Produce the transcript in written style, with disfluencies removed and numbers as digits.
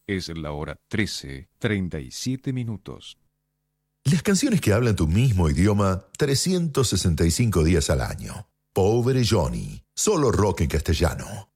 Es la hora 13:37. Las canciones que hablan tu mismo idioma 365 días al año. Pobre Johnny, solo rock en castellano.